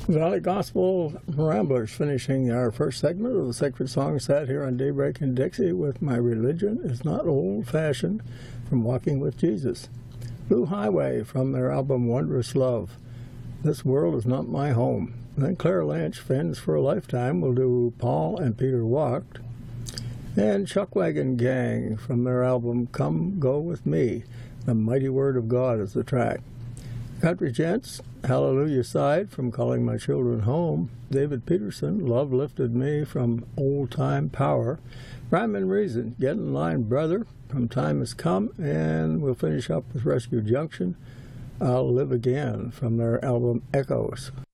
Valley Gospel Ramblers, finishing our first segment of the Sacred Song set here on Daybreak in Dixie with My Religion Is Not Old-Fashioned from Walking with Jesus. Blue Highway from their album Wondrous Love. This World Is Not My Home. And then Claire Lynch, Friends for a Lifetime, will do Paul and Peter Walked. And Chuckwagon Gang from their album Come Go With Me. The Mighty Word of God is the track. Country Gents, Hallelujah Side from Calling My Children Home. David Peterson, Love Lifted Me from Old Time Power. Rhyme and Reason, Get in Line Brother from Time Has Come. And we'll finish up with Rescue Junction, I'll Live Again from their album Echoes.